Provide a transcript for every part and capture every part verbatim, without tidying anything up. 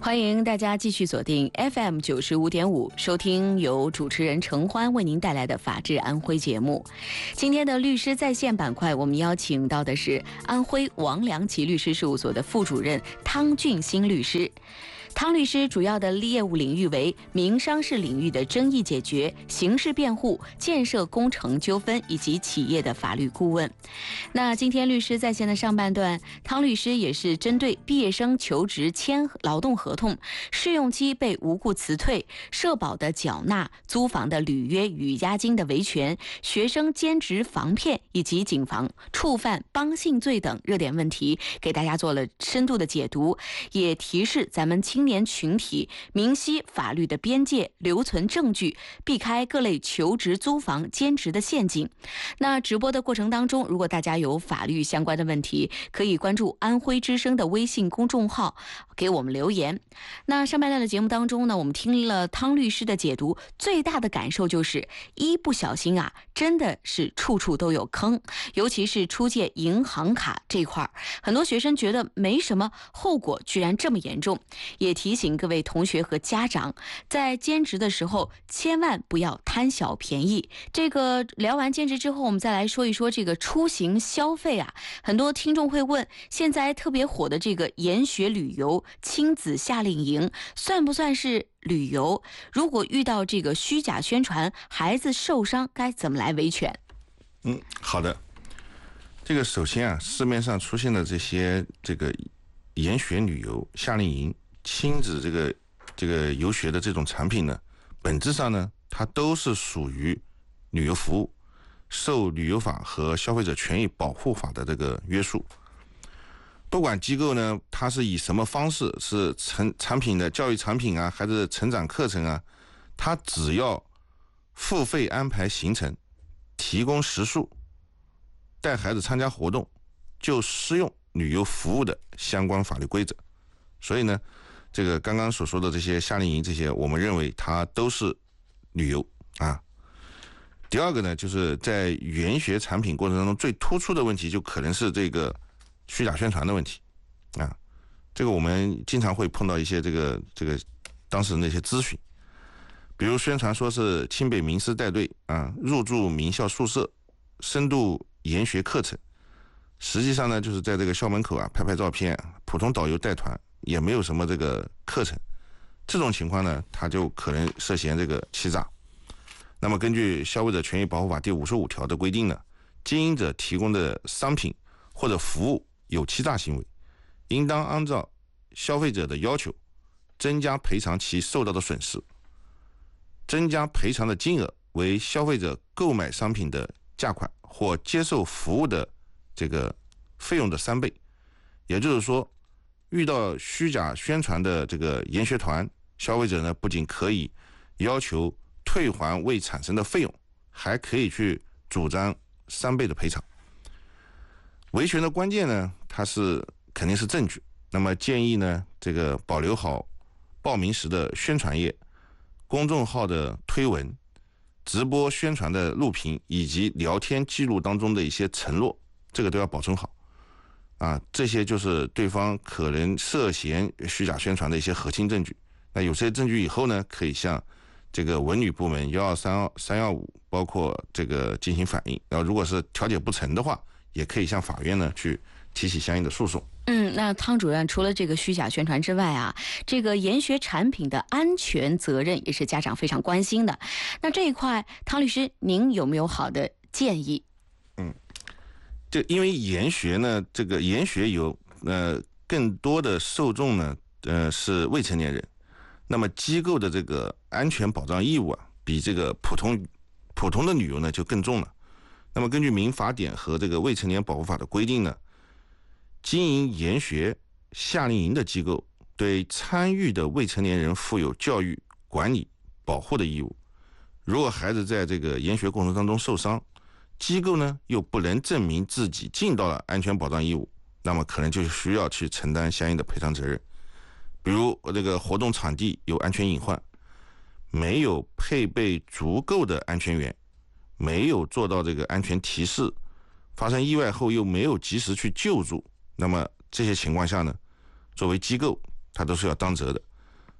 欢迎大家继续锁定 F M 九十五点五，收听由主持人程欢为您带来的《法治安徽》节目。今天的律师在线板块，我们邀请到的是安徽王良奇律师事务所的副主任汤俊兴律师。汤律师主要的业务领域为民商事领域的争议解决、刑事辩护、建设工程纠纷以及企业的法律顾问。那今天律师在线的上半段，汤律师也是针对毕业生求职签劳动合同、试用期被无故辞退、社保的缴纳、租房的履约与押金的维权、学生兼职防骗以及警方触犯帮信罪等热点问题，给大家做了深度的解读，也提示咱们青年群体明晰法律的边界，留存证据，避开各类求职、租房、兼职的陷阱。那直播的过程当中，如果大家有法律相关的问题，可以关注安徽之声的微信公众号给我们留言。那上半段的节目当中呢，我们听了汤律师的解读，最大的感受就是一不小心啊，真的是处处都有坑，尤其是出借银行卡这块，很多学生觉得没什么，后果居然这么严重。也提醒各位同学和家长，在兼职的时候千万不要贪小便宜。这个聊完兼职之后，我们再来说一说这个出行消费啊。很多听众会问，现在特别火的这个研学旅游、亲子夏令营，算不算是旅游？如果遇到这个虚假宣传，孩子受伤该怎么来维权？ 嗯，好的。这个首先啊，市面上出现的这些这个研学旅游、夏令营、亲子这个这个游学的这种产品呢，本质上呢，它都是属于旅游服务，受旅游法和消费者权益保护法的这个约束。不管机构呢，它是以什么方式，是成产品的教育产品啊，还是成长课程啊，它只要付费安排行程，提供食宿，带孩子参加活动，就适用旅游服务的相关法律规则。所以呢，这个刚刚所说的这些夏令营这些，我们认为它都是旅游啊。第二个呢，就是在研学产品过程当中最突出的问题，就可能是这个虚假宣传的问题啊。这个我们经常会碰到一些这个这个当时那些咨询，比如宣传说是清北名师带队啊，入住名校宿舍，深度研学课程，实际上呢，就是在这个校门口啊拍拍照片，普通导游带团，也没有什么这个课程。这种情况呢，它就可能涉嫌这个欺诈。那么根据消费者权益保护法第五十五条的规定呢，经营者提供的商品或者服务有欺诈行为，应当按照消费者的要求增加赔偿其受到的损失，增加赔偿的金额为消费者购买商品的价款或接受服务的这个费用的三倍。也就是说，遇到虚假宣传的这个研学团，消费者呢不仅可以要求退还未产生的费用，还可以去主张三倍的赔偿。维权的关键呢，它是肯定是证据。那么建议呢，这个保留好报名时的宣传页、公众号的推文、直播宣传的录屏以及聊天记录当中的一些承诺，这个都要保存好啊。这些就是对方可能涉嫌虚假宣传的一些核心证据。那有这些证据以后呢，可以向这个文旅部门一二三三一五包括这个进行反映，然后如果是调解不成的话，也可以向法院呢去提起相应的诉讼。 嗯，那汤主任除了这个虚假宣传之外啊，这个研学产品的安全责任也是家长非常关心的。那这一块，汤律师您有没有好的建议？ 嗯，就因为研学呢，这个研学有呃更多的受众呢，呃是未成年人，那么机构的这个安全保障义务啊，比这个普通普通的旅游呢就更重了。那么根据民法典和这个未成年保护法的规定呢，经营研学夏令营的机构对参与的未成年人负有教育、管理、保护的义务。如果孩子在这个研学过程当中受伤，机构呢又不能证明自己尽到了安全保障义务，那么可能就需要去承担相应的赔偿责任。比如这个活动场地有安全隐患，没有配备足够的安全员，没有做到这个安全提示，发生意外后又没有及时去救助，那么这些情况下呢，作为机构它都是要当责的。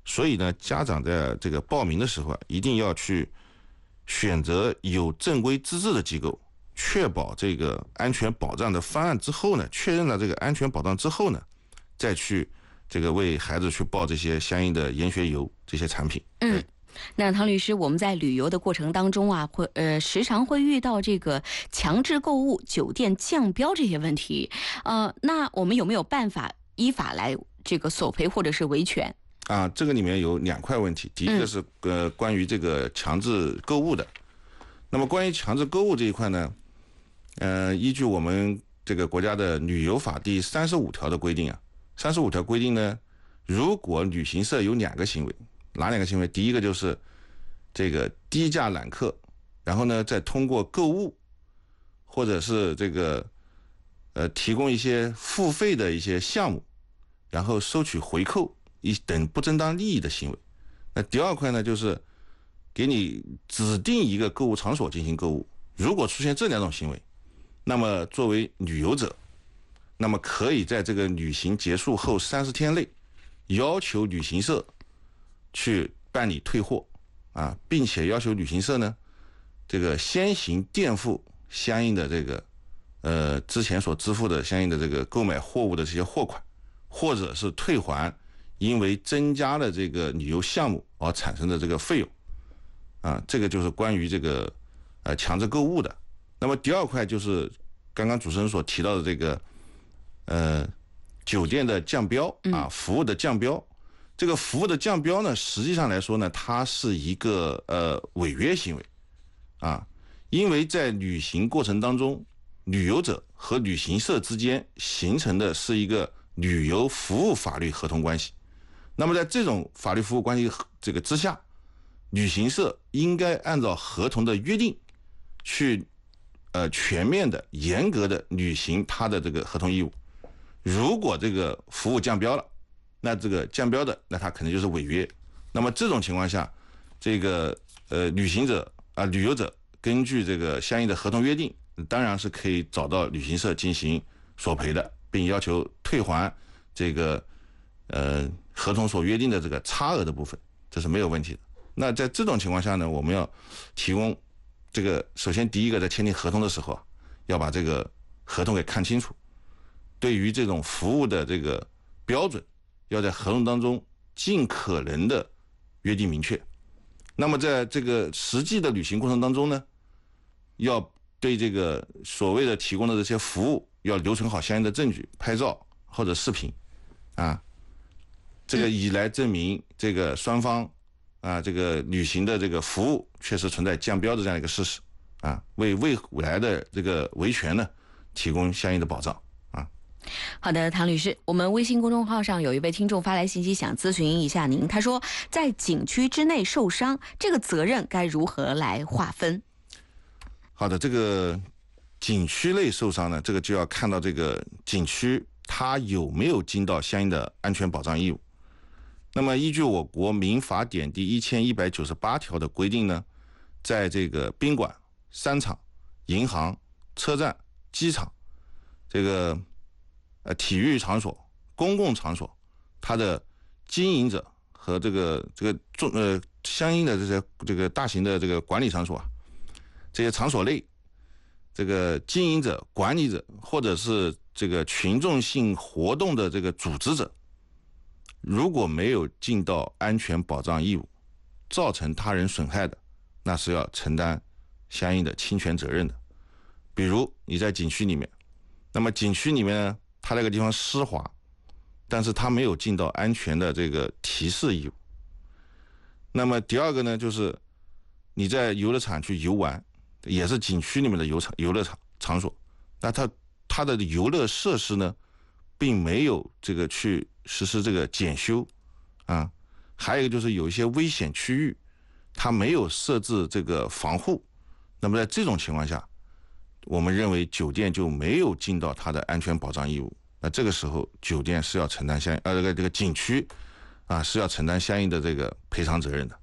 所以呢，家长在这个报名的时候啊，一定要去选择有正规资质的机构，确保这个安全保障的方案之后呢，确认了这个安全保障之后呢，再去这个为孩子去报这些相应的研学游这些产品。 嗯。那唐律师，我们在旅游的过程当中啊，会呃时常会遇到这个强制购物、酒店降标这些问题，呃，那我们有没有办法依法来这个索赔或者是维权？ 啊，这个里面有两块问题，第一个是呃关于这个强制购物的，那么关于强制购物这一块呢，呃，依据我们这个国家的旅游法第三十五条的规定啊，三十五条规定呢，如果旅行社有两个行为。哪两个行为？第一个就是这个低价揽客，然后呢，再通过购物或者是这个呃提供一些付费的一些项目，然后收取回扣一等不正当利益的行为。那第二块呢，就是给你指定一个购物场所进行购物，如果出现这两种行为，那么作为旅游者，那么可以在这个旅行结束后三十天内要求旅行社去办理退货啊，并且要求旅行社呢，这个先行垫付相应的这个呃之前所支付的相应的这个购买货物的这些货款，或者是退还因为增加了这个旅游项目而产生的这个费用啊，这个就是关于这个呃强制购物的。那么第二块就是刚刚主持人所提到的这个呃酒店的降标啊，服务的降标。这个服务的降标呢，实际上来说呢，它是一个呃违约行为啊，因为在旅行过程当中，旅游者和旅行社之间形成的是一个旅游服务法律合同关系。那么在这种法律服务关系这个之下，旅行社应该按照合同的约定去呃全面的、严格的履行它的这个合同义务。如果这个服务降标了，那这个降标的，那他可能就是违约。那么这种情况下，这个呃旅行者啊、呃、旅游者根据这个相应的合同约定，当然是可以找到旅行社进行索赔的，并要求退还这个呃合同所约定的这个差额的部分，这是没有问题的。那在这种情况下呢，我们要提供这个，首先第一个在签订合同的时候啊，要把这个合同给看清楚，对于这种服务的这个标准，要在合同当中尽可能的约定明确。那么在这个实际的履行过程当中呢，要对这个所谓的提供的这些服务要留存好相应的证据，拍照或者视频啊，这个以来证明这个双方啊这个履行的这个服务确实存在降标的这样一个事实啊，为未来的这个维权呢提供相应的保障。 好的，唐律师，我们微信公众号上有一位听众发来信息，想咨询一下您。他说，在景区之内受伤，这个责任该如何来划分？ 好的，这个景区内受伤呢，这个就要看到这个景区它有没有尽到相应的安全保障义务。那么，依据我国民法典第一千一百九十八条的规定呢，在这个宾馆、商场、银行、车站、机场，这个呃，体育场所、公共场所，它的经营者和这个这个重呃相应的这些这个大型的这个管理场所啊，这些场所内，这个经营者、管理者或者是这个群众性活动的这个组织者，如果没有尽到安全保障义务，造成他人损害的，那是要承担相应的侵权责任的。比如你在景区里面，那么景区里面呢，它那个地方湿滑，但是它没有尽到安全的这个提示义务。那么第二个呢，就是你在游乐场去游玩，也是景区里面的游场游乐场场所，那它它的游乐设施呢，并没有这个去实施这个检修啊。还有一个就是有一些危险区域，它没有设置这个防护。那么在这种情况下，我们认为酒店就没有尽到它的安全保障义务，那这个时候酒店是要承担相应呃这个这个景区啊是要承担相应的这个赔偿责任的。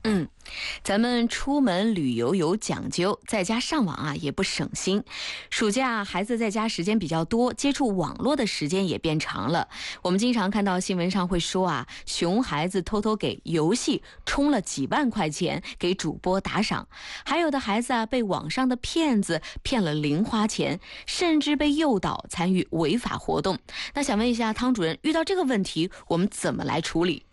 嗯，咱们出门旅游有讲究，在家上网啊也不省心。暑假孩子在家时间比较多，接触网络的时间也变长了。我们经常看到新闻上会说啊，熊孩子偷偷给游戏充了几万块钱，给主播打赏；还有的孩子啊被网上的骗子骗了零花钱，甚至被诱导参与违法活动。那想问一下汤主任，遇到这个问题我们怎么来处理？